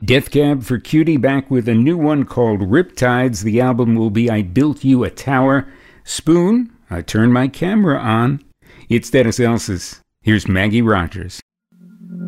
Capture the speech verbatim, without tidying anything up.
Death Cab for Cutie back with a new one called Riptides. The album will be I Built You a Tower. Spoon, I Turned My Camera On. It's Dennis Elsas. Here's Maggie Rogers.